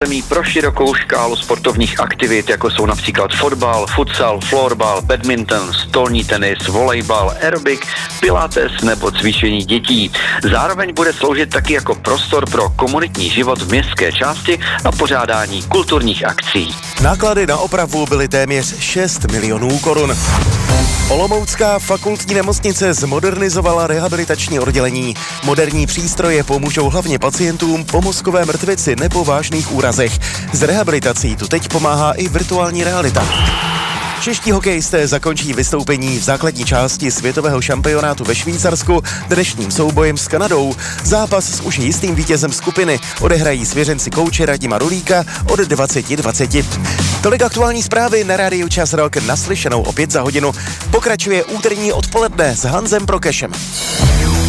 zázemí pro širokou škálu sportovních aktivit, jako jsou například fotbal, futsal, florbal, badminton, stolní tenis, volejbal, aerobik, pilates nebo cvičení dětí. Zároveň bude sloužit taky jako prostor pro komunitní život v městské části a pořádání kulturních akcí. Náklady na opravu byly téměř 6 milionů korun. Olomoucká fakultní nemocnice zmodernizovala rehabilitační oddělení. Moderní přístroje pomůžou hlavně pacientům po mozkové mrtvici nebo vážných úrazech. S rehabilitací tu teď pomáhá i virtuální realita. Čeští hokejisté zakončí vystoupení v základní části světového šampionátu ve Švýcarsku dnešním soubojem s Kanadou. Zápas s už jistým vítězem skupiny odehrají svěřenci kouče Radima Rulíka od 20:20. Tolik aktuální zprávy na rádiu Čas Rock, naslyšenou opět za hodinu. Pokračuje úterní odpoledne s Hanzem Prokešem.